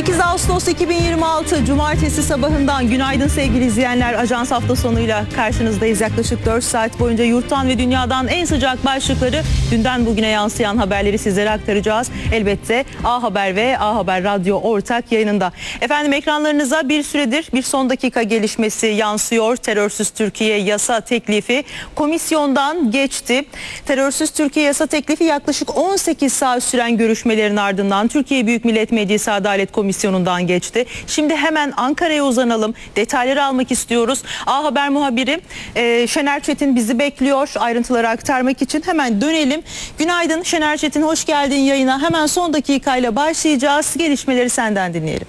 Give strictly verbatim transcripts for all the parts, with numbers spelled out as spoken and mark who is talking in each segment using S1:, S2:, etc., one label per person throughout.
S1: sekiz Ağustos iki bin yirmi altı Cumartesi sabahından günaydın sevgili izleyenler. Ajans hafta sonuyla karşınızdayız. Yaklaşık dört saat boyunca yurttan ve dünyadan en sıcak başlıkları, dünden bugüne yansıyan haberleri sizlere aktaracağız. Elbette A Haber ve A Haber Radyo ortak yayınında. Efendim, ekranlarınıza bir süredir bir son dakika gelişmesi yansıyor. Terörsüz Türkiye yasa teklifi komisyondan geçti. Terörsüz Türkiye yasa teklifi yaklaşık on sekiz saat süren görüşmelerin ardından Türkiye Büyük Millet Meclisi Adalet Komisyonu'ndan geçti. Şimdi hemen Ankara'ya uzanalım. Detayları almak istiyoruz. A Haber muhabiri e, Şener Çetin bizi bekliyor. Ayrıntıları aktarmak için hemen dönelim. Günaydın Şener Çetin, hoş geldin yayına. Hemen son dakikayla başlayacağız. Gelişmeleri senden dinleyelim.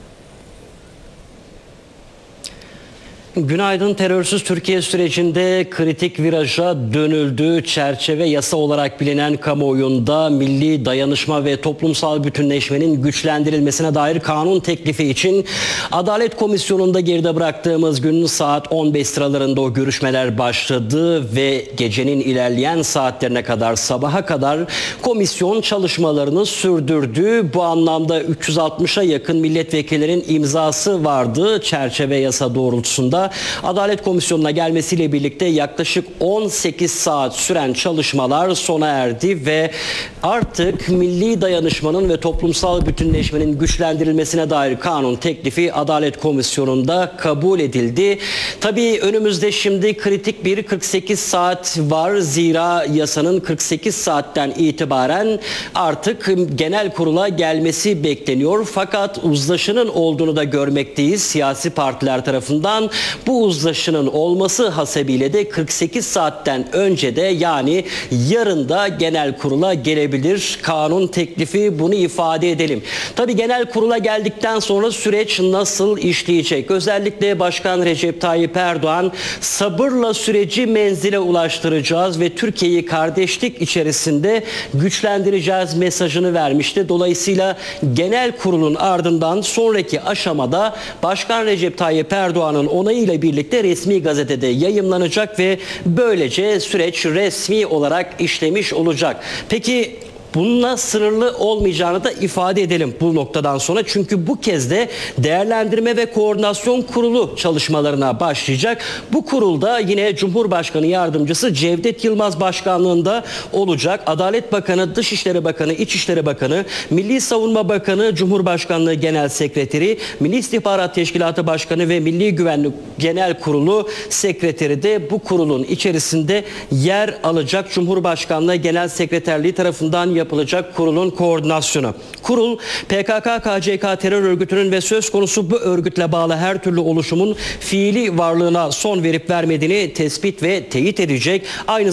S2: Günaydın. Terörsüz Türkiye sürecinde kritik viraja dönüldü. Çerçeve yasa olarak bilinen kamuoyunda milli dayanışma ve toplumsal bütünleşmenin güçlendirilmesine dair kanun teklifi için Adalet Komisyonu'nda geride bıraktığımız gün saat on beş sıralarında o görüşmeler başladı ve gecenin ilerleyen saatlerine kadar, sabaha kadar komisyon çalışmalarını sürdürdü. Bu anlamda üç yüz altmışa yakın milletvekillerinin imzası vardı çerçeve yasa doğrultusunda. Adalet Komisyonu'na gelmesiyle birlikte yaklaşık on sekiz saat süren çalışmalar sona erdi ve artık milli dayanışmanın ve toplumsal bütünleşmenin güçlendirilmesine dair kanun teklifi Adalet Komisyonu'nda kabul edildi. Tabii önümüzde şimdi kritik bir kırk sekiz saat var. Zira yasanın kırk sekiz saatten itibaren artık genel kurula gelmesi bekleniyor. Fakat uzlaşının olduğunu da görmekteyiz siyasi partiler tarafından. Bu uzlaşının olması hasebiyle de kırk sekiz saatten önce de, yani yarın da genel kurula gelebilir kanun teklifi, bunu ifade edelim. Tabii genel kurula geldikten sonra süreç nasıl işleyecek? Özellikle Başkan Recep Tayyip Erdoğan sabırla süreci menzile ulaştıracağız ve Türkiye'yi kardeşlik içerisinde güçlendireceğiz mesajını vermişti. Dolayısıyla genel kurulun ardından sonraki aşamada Başkan Recep Tayyip Erdoğan'ın onayıyla birlikte resmi gazetede yayımlanacak ve böylece süreç resmi olarak işlemiş olacak. Peki bununla sınırlı olmayacağını da ifade edelim bu noktadan sonra. Çünkü bu kez de Değerlendirme ve Koordinasyon Kurulu çalışmalarına başlayacak. Bu kurulda yine Cumhurbaşkanı Yardımcısı Cevdet Yılmaz başkanlığında olacak. Adalet Bakanı, Dışişleri Bakanı, İçişleri Bakanı, Milli Savunma Bakanı, Cumhurbaşkanlığı Genel Sekreteri, Milli İstihbarat Teşkilatı Başkanı ve Milli Güvenlik Genel Kurulu Sekreteri de bu kurulun içerisinde yer alacak. Cumhurbaşkanlığı Genel Sekreterliği tarafından yapılacak kurulun koordinasyonu. Kurul, P K K K C K terör örgütünün ve söz konusu bu örgütle bağlı her türlü oluşumun fiili varlığına son verip vermediğini tespit ve teyit edecek. Aynı